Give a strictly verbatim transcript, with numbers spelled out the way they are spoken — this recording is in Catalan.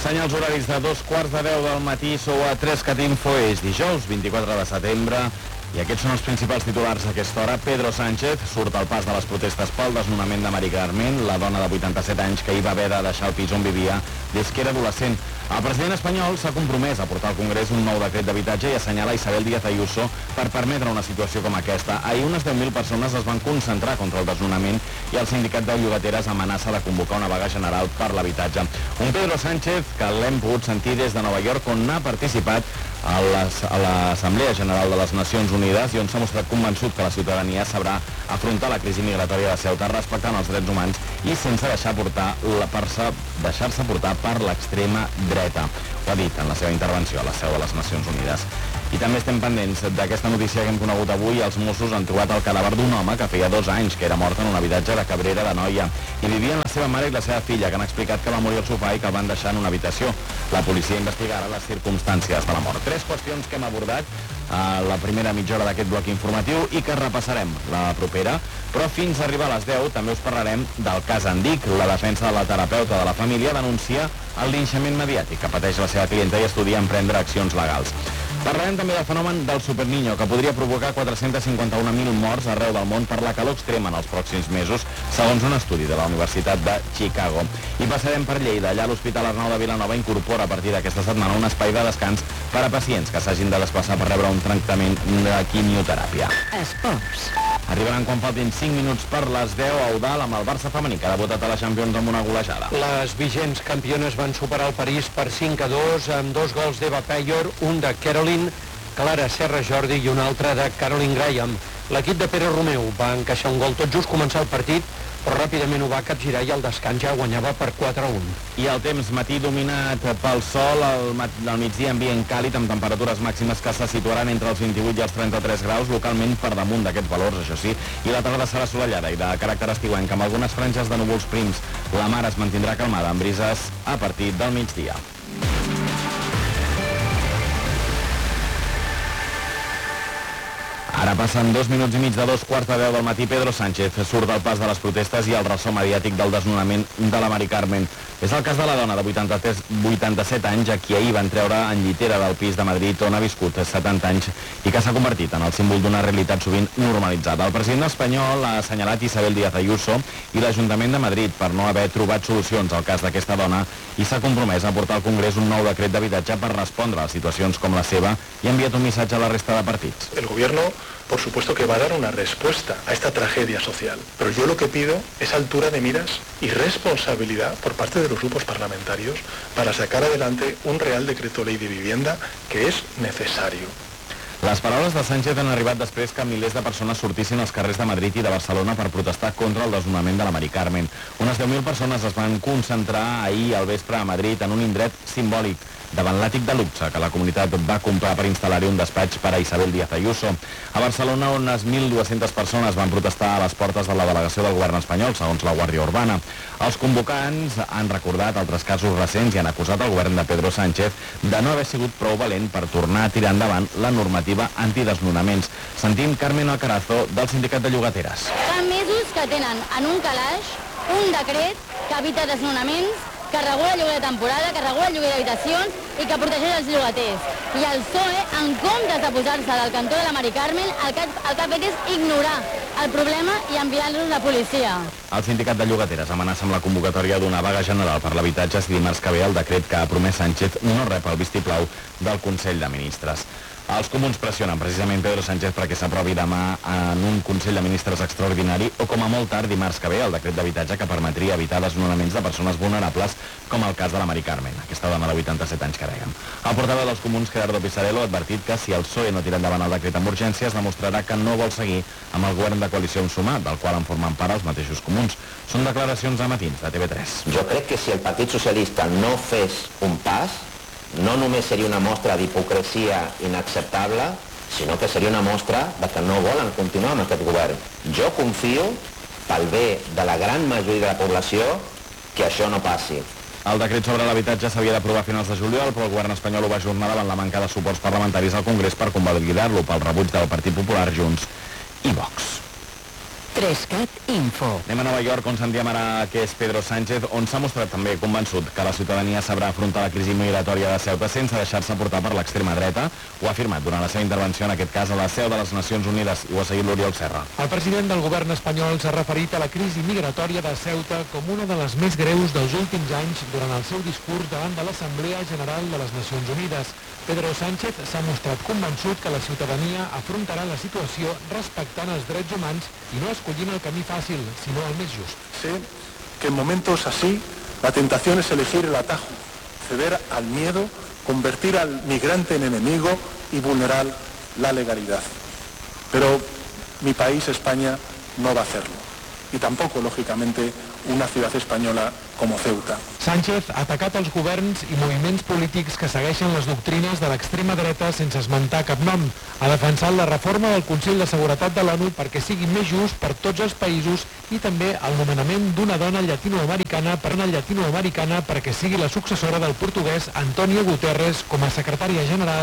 Senyals horaris de dos quarts de deu del matí, sou a tres cat info, és dijous vint-i-quatre de setembre, i aquests són els principals titulars a aquesta hora. Pedro Sánchez surt al pas de les protestes pel desnonament de Mari Carmen, la dona de vuitanta-set anys que hi va haver de deixar el pis on vivia des que era adolescent. El president espanyol s'ha compromès a portar al Congrés un nou decret d'habitatge i assenyala Isabel Díaz Ayuso per permetre una situació com aquesta. Ahir unes deu mil persones es van concentrar contra el desnonament i el sindicat de llogateres amenaça de convocar una vaga general per l'habitatge. Un Pedro Sánchez que l'hem pogut sentir des de Nova York, on ha participat a l'Assemblea General de les Nacions Unides i on s'ha mostrat convençut que la ciutadania sabrà afrontar la crisi migratòria de Ceuta respectant els drets humans i sense deixar portar la persa, deixar-se portar per l'extrema dreta. Ho ha dit en la seva intervenció a la seu de les Nacions Unides. I també estem pendents d'aquesta notícia que hem conegut avui. Els Mossos han trobat el cadàver d'un home que feia dos anys que era mort en un habitatge de Cabrera d'Anoia. Hi vivien la seva mare i la seva filla, que han explicat que va morir al sofà i que el van deixar en una habitació. La policia investigarà les circumstàncies de la mort. Tres qüestions que hem abordat a la primera mitja hora d'aquest bloc informatiu i que repassarem la propera, però fins a arribar a les deu també us parlarem del cas Andic. La defensa de la terapeuta de la família denuncia el linxament mediàtic que pateix la seva clienta i estudia emprendre accions legals. Parlarem també del fenomen del Superniño, que podria provocar quatre-cents cinquanta-un mil morts arreu del món per la calor extrema en els pròxims mesos, segons un estudi de la Universitat de Chicago. I passarem per Lleida. Allà l'Hospital Arnau de Vilanova incorpora a partir d'aquesta setmana un espai de descans per a pacients que s'hagin de desplaçar per rebre un tractament de quimioteràpia. Esports. Arribaran quan faltin cinc minuts per les deu a Eudal amb el Barça femení, que ha debutat a la Champions amb una golejada. Les vigents campiones van superar el París per cinc a dos amb dos gols d'Eva Payor, un de Caroline Clara Serra Jordi i un altre de Caroline Graham. L'equip de Pere Romeu va encaixar un gol tot just començar el partit, però ràpidament ho va capgirar i el descans ja guanyava per quatre a un. I el temps matí dominat pel sol, al, al migdia ambient càlid amb temperatures màximes que se situaran entre els vint-i-vuit i els trenta-tres graus, localment per damunt d'aquests valors, això sí, i la tarda serà assolellada i de caràcter estiuenc amb algunes franges de núvols prims. La mar es mantindrà calmada amb brises a partir del migdia. Ara passen dos minuts i mig de dos quarts de deu del matí. Pedro Sánchez surt del pas de les protestes i el ressò mediàtic del desnonament de la Mari Carmen. És el cas de la dona de vuitanta-set anys a qui ahir van treure en llitera del pis de Madrid on ha viscut setanta anys i que s'ha convertit en el símbol d'una realitat sovint normalitzada. El president espanyol ha assenyalat Isabel Díaz Ayuso i l'Ajuntament de Madrid per no haver trobat solucions al cas d'aquesta dona i s'ha compromès a portar al Congrés un nou decret d'habitatge per respondre a situacions com la seva i ha enviat un missatge a la resta de partits. El gobierno, por supuesto que va a dar una respuesta a esta tragedia social, pero yo lo que pido es altura de miras y responsabilidad por parte de los grupos parlamentarios para sacar adelante un Real Decreto Ley de Vivienda que es necesario. Les paraules de Sánchez han arribat després que milers de persones sortissin als carrers de Madrid i de Barcelona per protestar contra el desnonament de la Mari Carmen. Unes deu mil persones es van concentrar ahir al vespre a Madrid en un indret simbòlic davant l'àtic de luxe que la comunitat va comprar per instal·lar-hi un despatx per a Isabel Díaz Ayuso. A Barcelona, unes mil dues-centes persones van protestar a les portes de la delegació del govern espanyol, segons la Guàrdia Urbana. Els convocants han recordat altres casos recents i han acusat el govern de Pedro Sánchez de no haver sigut prou valent per tornar a tirar endavant la normativa antidesnonaments. Sentim Carmen Alcarazo, del Sindicat de Llogateres. Fa mesos que tenen en un calaix un decret que evita desnonaments, que regula el lloguer de temporada, que regula el lloguer d'habitacions i que protegeix els llogaters. I el P S O E, en comptes de posar-se del cantó de la Mari Carmen, el que, el que ha fet és ignorar el problema i enviar-los la policia. El Sindicat de Llogateres amenaça amb la convocatòria d'una vaga general per l'habitatge si dimarts que ve el decret que ha promès Sánchez no rep el vistiplau del Consell de Ministres. Els comuns pressionen precisament Pedro Sánchez perquè s'aprovi demà en un Consell de Ministres extraordinari o com a molt tard dimarts que ve el decret d'habitatge que permetria evitar desnonaments de persones vulnerables com el cas de la Mari Carmen, aquesta dona de vuitanta-set anys que dèiem. El portaveu dels comuns, Gerardo Pisarello, ha advertit que si el P S O E no tira endavant el decret amb urgència es demostrarà que no vol seguir amb el govern de coalició amb Sumar, del qual en formen part els mateixos comuns. Són declaracions a Matins, de T V tres. Jo crec que si el Partit Socialista no fes un pas, no només seria una mostra d'hipocresia inacceptable, sinó que seria una mostra de que no volen continuar amb aquest govern. Jo confio, pel bé de la gran majoria de la població, que això no passi. El decret sobre l'habitatge s'havia d'aprovar a finals de juliol, però el govern espanyol ho va ajornar davant la manca de suports parlamentaris al Congrés per convalidar-lo pel rebuig del Partit Popular, Junts i Vox. Trescat Info. Anem a Nova York, on sentíem ara que és Pedro Sánchez, on s'ha mostrat també convençut que la ciutadania sabrà afrontar la crisi migratòria de Ceuta sense deixar-se portar per l'extrema dreta. Ho ha afirmat durant la seva intervenció, en aquest cas a la seu de les Nacions Unides, i ho ha seguit l'Oriol Serra. El president del govern espanyol s'ha referit a la crisi migratòria de Ceuta com una de les més greus dels últims anys durant el seu discurs davant de l'Assemblea General de les Nacions Unides. Pedro Sánchez s'ha mostrat convençut que la ciutadania afrontarà la situació respectant els drets humans i no escollint el camí fàcil, sinó el més just. Sé que en momentos así la tentación es elegir el atajo, ceder al miedo, convertir al migrante en enemigo y vulnerar la legalidad. Pero mi país, España, no va a hacerlo. Y tampoco, lógicamente, una ciudad española como Ceuta. Sánchez ha atacat els governs i moviments polítics que segueixen les doctrines de l'extrema dreta sense esmentar cap nom. Ha defensat la reforma del Consell de Seguretat de l'ONU perquè sigui més just per tots els països i també el nomenament d'una dona llatinoamericana per una llatinoamericana perquè sigui la successora del portuguès Antonio Guterres com a secretària general